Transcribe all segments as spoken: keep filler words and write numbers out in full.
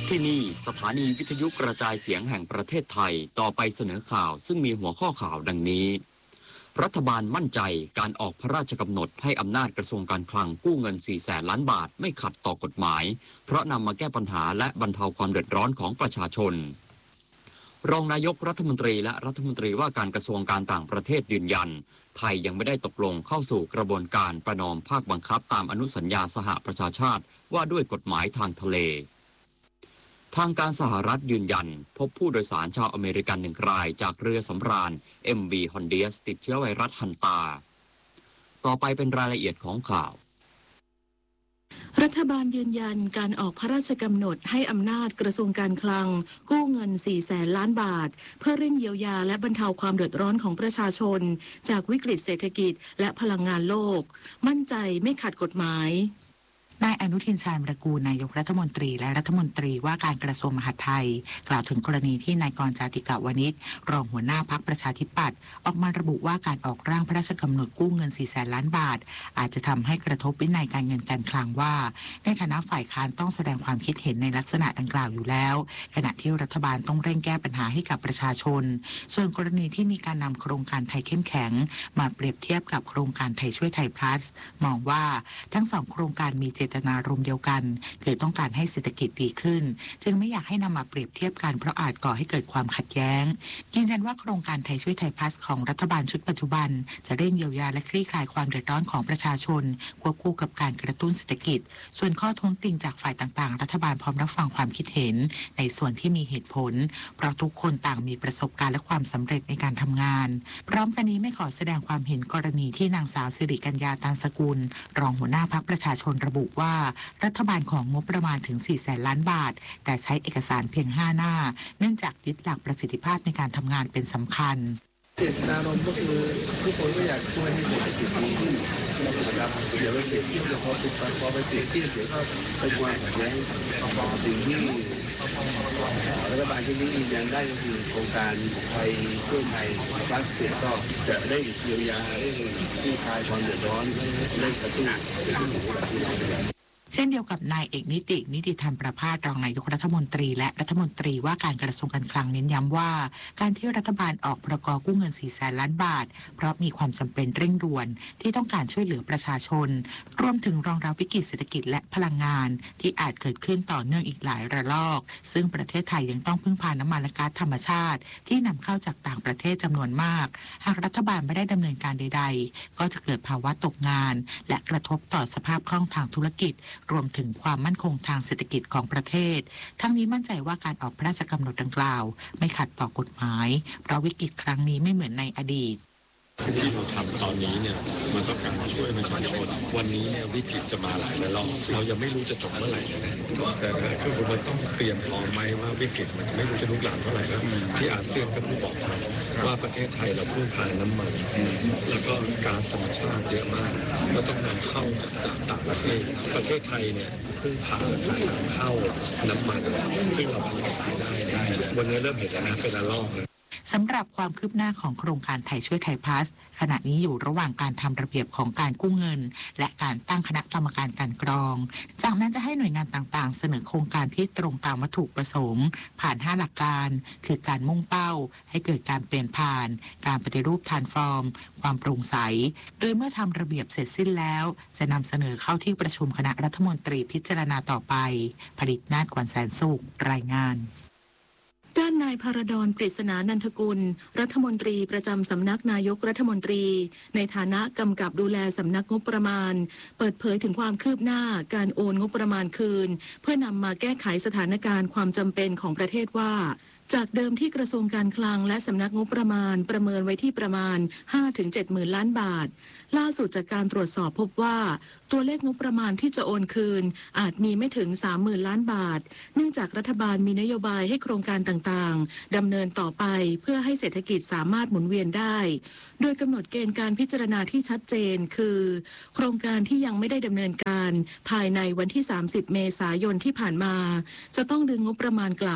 ที่นี่สถานีวิทยุกระจายเสียงแห่งประเทศไทยต่อไปเสนอข่าวซึ่งมีหัวข้อข่าวดังนี้รัฐบาลมั่นใจการออกพระราชกำหนดให้อำนาจกระทรวงการคลังกู้เงินสี่แสนล้านบาทไม่ขัดต่อกฎหมายเพราะนำมาแก้ปัญหาและบรรเทาความเดือดร้อนของประชาชนรองนายกรัฐมนตรีและรัฐมนตรีว่าการกระทรวงการต่างประเทศยืนยันไทยยังไม่ได้ตกลงเข้าสู่กระบวนการประนอมภาคบังคับตามอนุสัญญาสหประชาชาติว่าด้วยกฎหมายทางทะเลทางการสหรัฐยืนยันพบผู้โดยสารชาวอเมริกันหนึ่งรายจากเรือสำราญ เอ็ม วี Hondias ติดเชื้อไวรัสฮันตาต่อไปเป็นรายละเอียดของข่าวรัฐบาลยืนยันการออกพระราชกำหนดให้อำนาจกระทรวงการคลังกู้เงินสี่แสนล้านบาทเพื่อเร่งเยียวยาและบรรเทาความเดือดร้อนของประชาชนจากวิกฤตเศรษฐกิจและพลังงานโลกมั่นใจไม่ขัดกฎหมายนายอนุทินชาญวิรากูลนายกรัฐมนตรีและรัฐมนตรีว่าการกระทรวงมหาดไทยกล่าวถึงกรณีที่นายกรณ์จาติกาวนิชรองหัวหน้าพรรคประชาธิปัตย์ออกมาระบุว่าการออกร่างพระราชกำหนดกู้เงินสี่แสนล้านบาทอาจจะทำให้กระทบวินัยการเงินการคลังว่าในฐานะฝ่ายค้านต้องแสดงความคิดเห็นในลักษณะดังกล่าวอยู่แล้วขณะที่รัฐบาลต้องเร่งแก้ปัญหาให้กับประชาชนส่วนกรณีที่มีการนำโครงการไทยเข้มแข็งมาเปรียบเทียบกับโครงการไทยช่วยไทย plus มองว่าทั้งสองโครงการมีเจตนารมณ์เดียวกันคือต้องการให้เศรษฐกิจดีขึ้นจึงไม่อยากให้นำมาเปรียบเทียบกันเพราะอาจก่อให้เกิดความขัดแย้งยืนยันว่าโครงการไทยช่วยไทยพลัสของรัฐบาลชุดปัจจุบันจะเร่งเยียวยาและคลี่คลายความเดือดร้อนของประชาชนควบคู่กับการกระตุ้นเศรษฐกิจส่วนข้อท้วงติงจากฝ่ายต่างๆรัฐบาลพร้อมรับฟังความคิดเห็นในส่วนที่มีเหตุผลเพราะทุกคนต่างมีประสบการณ์และความสำเร็จในการทำงานพร้อมกันนี้ไม่ขอแสดงความเห็นกรณีที่นางสาวสิริกัญญาตันสกุลรองหัวหน้าพรรคประชาชนระบุว่ารัฐบาลของงบประมาณถึงสี่แสนล้านบาทแต่ใช้เอกสารเพียงห้าหน้าเนื่องจากยึดหลักประสิทธิภาพในการทำงานเป็นสำคัญเจตนารมณ์ก็คือทุกคนก็อยากช่วยให้เศรษฐกิจดีขึ้นนะครับเดี๋ยวไปเปรียบเทียบพอติดพอไปเปรียบเทียบเดี๋ยวก็เป็นความขัดแย้งสิ่งที่รัฐบาลที่นี้ยืนยันได้ก็คือโครงการไทยช่วยไทยพลัสก็จะได้เยียวยาได้คลี่คลายความเดือดร้อนได้กระตุ้นกระตุ้นของพี่น้องประชาชนเช่นเดียวกับนายเอกนิตินิติธรรมประภาสรองนายกรัฐมนตรีและรัฐมนตรีว่าการกระทรวงการคลังเน้นย้ำว่าการที่รัฐบาลออกพรกกู้เงินสี่แสนล้านบาทเพราะมีความจำเป็นเร่งด่วนที่ต้องการช่วยเหลือประชาชนรวมถึงรองรับวิกฤตเศรษฐกิจและพลังงานที่อาจเกิดขึ้นต่อเนื่องอีกหลายระลอกซึ่งประเทศไทยยังต้องพึ่งพาน้ำมันและก๊าซธรรมชาติที่นำเข้าจากต่างประเทศจำนวนมากหากรัฐบาลไม่ได้ดำเนินการใดๆก็จะเกิดภาวะตกงานและกระทบต่อสภาพคล่องทางธุรกิจรวมถึงความมั่นคงทางเศรษฐกิจของประเทศทั้งนี้มั่นใจว่าการออกพระราชกำหนดดังกล่าวไม่ขัดต่อกฎหมายเพราะวิกฤตครั้งนี้ไม่เหมือนในอดีตที่เราทำตอนนี้เนี่ยมันก็การช่วยประชาชนวันนี้เนี่ยวิกฤตจะมาหลายระลอกเรายังไม่รู้จะจบเมื่อไหร่นะสองแสนนะคือมันต้องเตรียมพร้อมไหมว่าวิกฤตมันไม่รู้จะลุกลามเท่าไหร่แล้วที่อาเซียนก็ผู้บอกมาว่าประเทศไทยเราพึ่งพาน้ำมันแล้วก็ก๊าซธรรมชาติเยอะมากก็ต้องนำเข้าจากต่างประเทศประเทศไทยเนี่ยพึ่งพาการนำเข้าน้ำมันซึ่งเราผลิตไม่ได้วันนี้เริ่มเห็นแล้วนะเป็นระลอกเลยสำหรับความคืบหน้าของโครงการไทยช่วยไทยพลัสขณะนี้อยู่ระหว่างการทำระเบียบของการกู้เงินและการตั้งคณะกรรมการการกรองจากนั้นจะให้หน่วยงานต่างๆเสนอโครงการที่ตรงตามวัตถุประสงค์ผ่านห้าหลักการคือการมุ่งเป้าให้เกิดการเปลี่ยนผ่านการปฏิรูปทรานส์ฟอร์มความโปร่งใสโดยเมื่อทำระเบียบเสร็จสิ้นแล้วจะนำเสนอเข้าที่ประชุมคณะรัฐมนตรีพิจารณาต่อไปผลิตนาฏ กวนแสนสุขรายงานด้านนายภารดร ปริศนานันทกุลรัฐมนตรีประจำสำนักนายกรัฐมนตรีในฐานะกำกับดูแลสำนักงบประมาณเปิดเผยถึงความคืบหน้าการโอนงบประมาณคืนเพื่อนำมาแก้ไขสถานการณ์ความจำเป็นของประเทศว่าจากเดิมที่กระทรวงการคลังและสำนักงบประมาณประเมินไว้ที่ประมาณ ห้าถึงเจ็ด หมื่นล้านบาทล่าสุดจากการตรวจสอบพบว่าตัวเลขงบประมาณที่จะโอนคืนอาจมีไม่ถึง สามหมื่นล้านบาทเนื่องจากรัฐบาลมีนโยบายให้โครงการต่างๆดำเนินต่อไปเพื่อให้เศรษฐกิจสามารถหมุนเวียนได้โดยกำหนดเกณฑ์การพิจารณาที่ชัดเจนคือโครงการที่ยังไม่ได้ดำเนินการภายในวันที่สามสิบเมษายนที่ผ่านมาจะต้องดึงงบประมาณกลับ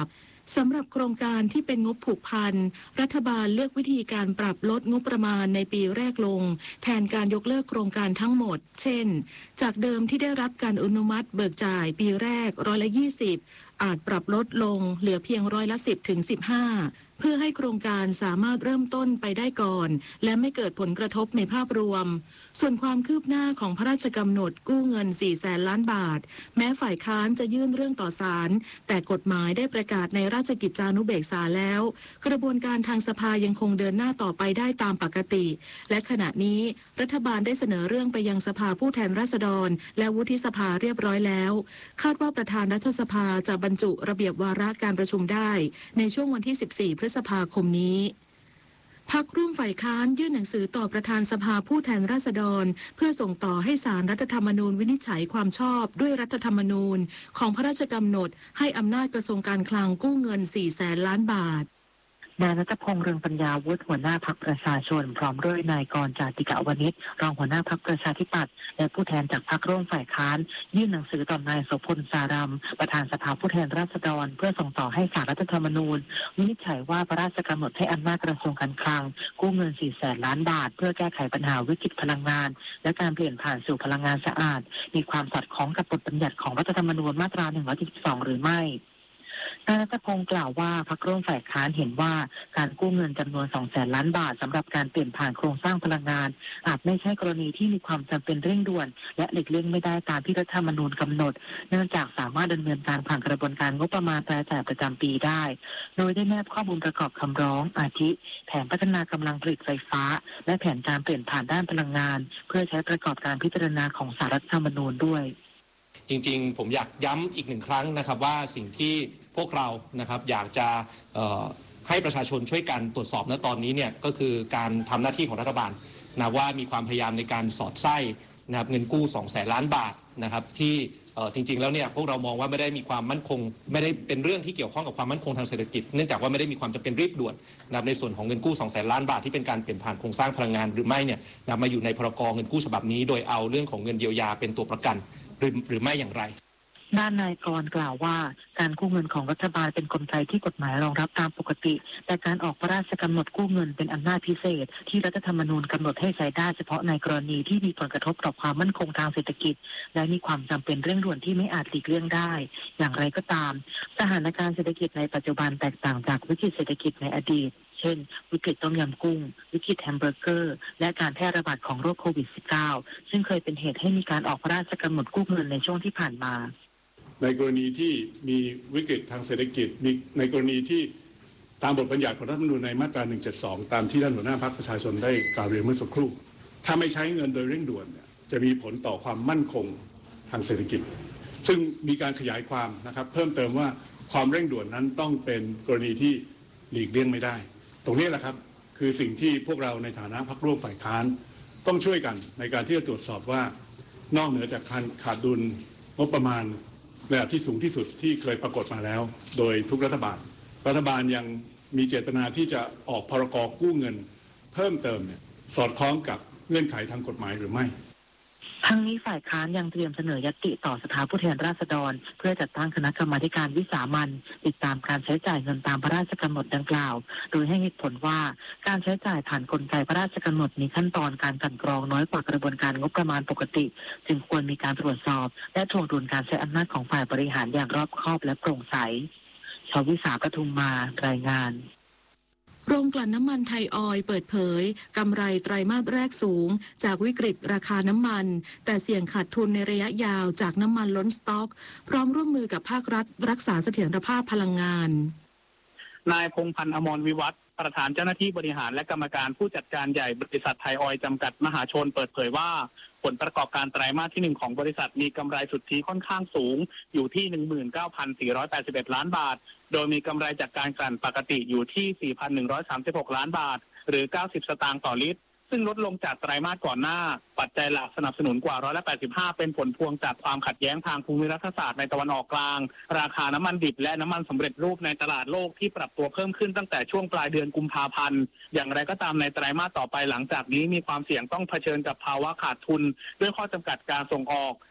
สำหรับโครงการที่เป็นงบผูกพันรัฐบาลเลือกวิธีการปรับลดงบประมาณในปีแรกลงแทนการยกเลิกโครงการทั้งหมดเช่นจากเดิมที่ได้รับการอนุมัติเบิกจ่ายปีแรกร้อยละยี่สิบอาจปรับลดลงเหลือเพียงร้อยละสิบถึงสิบห้าเพื่อให้โครงการสามารถเริ่มต้นไปได้ก่อนและไม่เกิดผลกระทบในภาพรวมส่วนความคืบหน้าของพระราชกำหนดกู้เงินสี่แสนล้านบาทแม้ฝ่ายค้านจะยื่นเรื่องต่อศาลแต่กฎหมายได้ประกาศในราชกิจจานุเบกษาแล้วกระบวนการทางสภายังคงเดินหน้าต่อไปได้ตามปกติและขณะนี้รัฐบาลได้เสนอเรื่องไปยังสภาผู้แทนราษฎรและวุฒิสภาเรียบร้อยแล้วคาดว่าประธานรัฐสภาจะบรรจุระเบียบวาระการประชุมได้ในช่วงวันที่สิบสี่พฤษภาคมนี้พรรคร่วมฝ่ายค้านยื่นหนังสือต่อประธานสภาผู้แทนราษฎรเพื่อส่งต่อให้ศาลรัฐธรรมนูญวินิจฉัยความชอบด้วยรัฐธรรมนูญของพระราชกำหนดให้อำนาจกระทรวงการคลังกู้เงินสี่แสนล้านบาทนายณัฐพงษ์ เรืองปัญญาวุฒิหัวหน้าพรรคประชาชนพร้อมด้วยนายกรณ์ จาติกวณิชรองหัวหน้าพรรคประชาธิปัตย์และผู้แทนจากพรรคร่วมฝ่ายค้านยื่นหนังสือต่อนายโสพลสารัมประธานสภาผู้แทนราษฎรเพื่อส่งต่อให้ศาลรัฐธรรมนูญวินิจฉัยว่าพระราชกำหนดให้อำนาจกระทรวงการคลังกู้เงินสี่แสนล้านบาทเพื่อแก้ไขปัญหาวิกฤตพลังงานและการเปลี่ยนผ่านสู่พลังงานสะอาดมีความสอดคล้องกับบทบัญญัติของรัฐธรรมนูญมาตราหนึ่งร้อยเจ็ดสิบสองหรือไม่นายณัฐพงษ์กล่าวว่าพรรคร่วมฝ่ายค้านเห็นว่าการกู้เงินจำนวน สองแสนล้านบาทสำหรับการเปลี่ยนผ่านโครงสร้างพลังงานอาจไม่ใช่กรณีที่มีความจำเป็นเร่งด่วนและหลีกเลี่ยงไม่ได้ตามที่รัฐธรรมนูญกำหนดเนื่องจากสามารถดำเนินการผ่านกระบวนการงบประมาณรายจ่ายประจำปีได้โดยได้แนบข้อมูลประกอบคำร้องอาทิแผนพัฒนากำลังผลิตไฟฟ้าและแผนการเปลี่ยนผ่านด้านพลังงานเพื่อใช้ประกอบการพิจารณาของศาลรัฐธรรมนูญด้วยจริงๆผมอยากย้ำอีกหนึ่งครั้งนะครับว่าสิ่งที่พวกเรานะครับอยากจะให้ประชาชนช่วยกันตรวจสอบณตอนนี้เนี่ยก็คือการทำหน้าที่ของรัฐบาลนะว่ามีความพยายามในการสอดไส้นะครับเงินกู้สองแสนล้านบาทนะครับที่จริงๆแล้วเนี่ยพวกเรามองว่าไม่ได้มีความมั่นคงไม่ได้เป็นเรื่องที่เกี่ยวข้องกับความมั่นคงทางเศรษฐกิจเนื่องจากว่าไม่ได้มีความจำเป็นรีบด่วนนะครับในส่วนของเงินกู้สองแสนล้านบาทที่เป็นการเปลี่ยนผ่านโครงสร้างพลังงานหรือไม่เนี่ยนะมาอยู่ในพรกเงินกู้ฉบับนี้โดยเอาเรื่องของเงินเยียวยาเป็นตัวประกันหรือหรือไม่อย่างไรด้านนายกรณ์กล่าวว่าการกู้เงินของรัฐบาลเป็นกลไกที่กฎหมายรองรับตามปกติแต่การออกพระราชกำหนดกู้เงินเป็นอำนาจพิเศษที่รัฐธรรมนูญกำหนดให้ใช้ได้เฉพาะในกรณีที่มีผลกระทบต่อความมั่นคงทางเศรษฐกิจและมีความจำเป็นเร่งด่วนที่ไม่อาจหลีกเลี่ยงได้อย่างไรก็ตามสถานการณ์เศรษฐกิจในปัจจุบันแตกต่างจากวิกฤตเศรษฐกิจในอดีตเช่นวิกฤตต้มยำกุ้งวิกฤตแฮมเบอร์เกอร์และการแพร่ระบาดของโรคโควิด สิบเก้า ซึ่งเคยเป็นเหตุให้มีการออกพระราชกำหนดกู้เงินในช่วงที่ผ่านมาในกรณีที่มีวิกฤตทางเศรษฐกิจมีในกรณีที่ตามบทบัญญัติของรัฐธรรมนูญในมาตราหนึ่งร้อยเจ็ดสิบสองตามที่ท่านหัวหน้าพรรคประชาชนได้กล่าวเรียนเมื่อสักครู่ถ้าไม่ใช้เงินโดยเร่งด่วนจะมีผลต่อความมั่นคงทางเศรษฐกิจซึ่งมีการขยายความนะครับเพิ่มเติมว่าความเร่งด่วนนั้นต้องเป็นกรณีที่หลีกเลี่ยงไม่ได้ตรงนี้แหละครับคือสิ่งที่พวกเราในฐานะพรรคร่วมฝ่ายค้านต้องช่วยกันในการที่จะตรวจสอบว่านอกเหนือจากการขาดดุลงบประมาณในระดับที่สูงที่สุดที่เคยปรากฏมาแล้วโดยทุกรัฐบาลรัฐบาลยังมีเจตนาที่จะออกพรกกู้เงินเพิ่มเติมเนี่ยสอดคล้องกับเงื่อนไขทางกฎหมายหรือไม่ทั้งนี้ฝ่ายค้านยังเตรียมเสนอยติต่อสภาผู้แทนราษฎรเพื่อจัดตั้งคณะกรรมาการวิสามัญติดตามการใช้จ่ายเงินตามพระราชกำหนดดังกล่าวโดยให้เหตุผลว่าการใช้จ่ายผ่านกลไกพระราชกำหนดมีขั้นตอนการกลั่นกรองน้อยกว่ากระบวนการงบประมาณปกติจึงควรมีการตรวจสอบและทวงดุลการใช้อำนาจของฝ่ายบริหารอย่างรอบคอบและโปร่งใสชวิสาปทุมมารายงานโรงกลั่นน้ำมันไทยออยล์เปิดเผยกำไรไตรมาสแรกสูงจากวิกฤตราคาน้ำมันแต่เสี่ยงขาดทุนในระยะยาวจากน้ำมันล้นสต็อกพร้อมร่วมมือกับภาครัฐรักษาเสถียรภาพพลังงานนายพงษ์พันธ์อมรวิวัฒน์ประธานเจ้าหน้าที่บริหารและกรรมการผู้จัดการใหญ่บริษัทไทยออยล์จำกัดมหาชนเปิดเผยว่าผลประกอบการไตรมาสที่หนึ่งของบริษัทมีกำไรสุทธิค่อนข้างสูงอยู่ที่ หนึ่งหมื่นเก้าพันสี่ร้อยแปดสิบเอ็ด ล้านบาทโดยมีกำไรจากการกลั่นปกติอยู่ที่ สี่พันหนึ่งร้อยสามสิบหก ล้านบาทหรือเก้าสิบสตางค์ต่อลิตรซึ่งลดลงจากไตรมาสก่อนหน้าปัจจัยหลักสนับสนุนกว่าร้อยละแปดสิบห้าเป็นผลพวงจากความขัดแย้งทางภูมิรัฐศาสตร์ในตะวันออกกลางราคาน้ำมันดิบและน้ำมันสำเร็จรูปในตลาดโลกที่ปรับตัวเพิ่มขึ้นตั้งแต่ช่วงปลายเดือนกุมภาพันธ์อย่างไรก็ตามในไตรมาสต่อไปหลังจากนี้มีความเสี่ยงต้องเผชิญกับภาวะขาดทุนด้วยข้อจำกัดการส่งออก